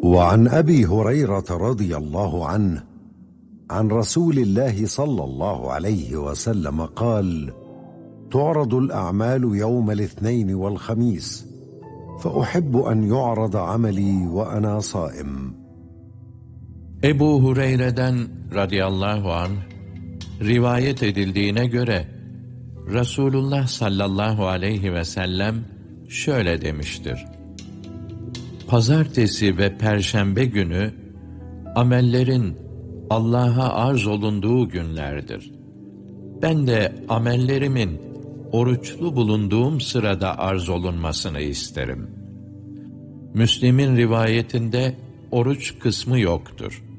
وعن أبي هريرة رضي الله عنه عن رسول الله صلى الله عليه وسلم قال: تعرض الأعمال يوم الاثنين والخميس، فأحب أن يعرض عملي وأنا صائم. Ebu Hureyre'den radıyallahu anh rivayet edildiğine göre Resulullah sallallahu aleyhi ve sellem şöyle demiştir: Pazartesi ve Perşembe günü amellerin Allah'a arz olunduğu günlerdir. Ben de amellerimin oruçlu bulunduğum sırada arz olunmasını isterim. Müslim'in rivayetinde oruç kısmı yoktur.